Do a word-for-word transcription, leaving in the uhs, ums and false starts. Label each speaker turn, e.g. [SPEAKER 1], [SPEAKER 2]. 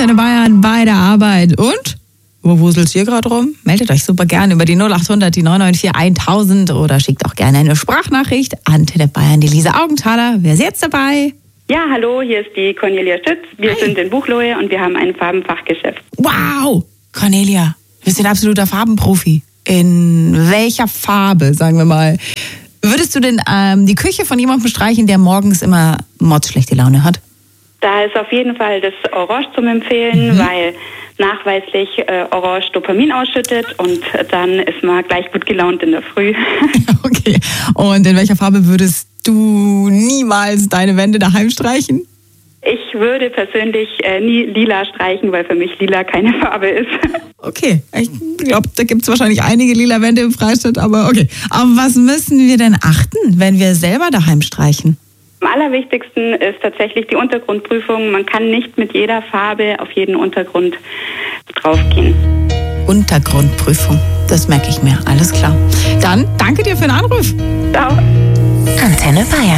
[SPEAKER 1] Antenne Bayern bei der Arbeit. Und? Wo wuselt's hier gerade rum? Meldet euch super gerne über die null acht hundert, die neun neun vier tausend oder schickt auch gerne eine Sprachnachricht. Antenne Bayern, die Lisa Augenthaler. Wer ist jetzt dabei?
[SPEAKER 2] Ja, hallo, hier ist die Cornelia Stütz. Wir Hi. sind in Buchloe und wir haben ein Farbenfachgeschäft.
[SPEAKER 1] Wow, Cornelia, du bist ein absoluter Farbenprofi. In welcher Farbe, sagen wir mal, würdest du denn ähm, die Küche von jemandem streichen, der morgens immer mordsschlechte Laune hat?
[SPEAKER 2] Da ist auf jeden Fall das Orange zum Empfehlen, mhm. weil nachweislich äh, Orange Dopamin ausschüttet und dann ist man gleich gut gelaunt in der Früh.
[SPEAKER 1] Okay, und in welcher Farbe würdest du niemals deine Wände daheim streichen?
[SPEAKER 2] Ich würde persönlich äh, nie lila streichen, weil für mich lila keine Farbe ist.
[SPEAKER 1] Okay, ich glaube, da gibt es wahrscheinlich einige lila Wände im Freistaat, aber okay. Aber was müssen wir denn achten, wenn wir selber daheim streichen?
[SPEAKER 2] Am allerwichtigsten ist tatsächlich die Untergrundprüfung. Man kann nicht mit jeder Farbe auf jeden Untergrund draufgehen.
[SPEAKER 1] Untergrundprüfung, das merke ich mir, alles klar. Dann danke dir für den Anruf.
[SPEAKER 2] Ciao.
[SPEAKER 3] Antenne Bayern.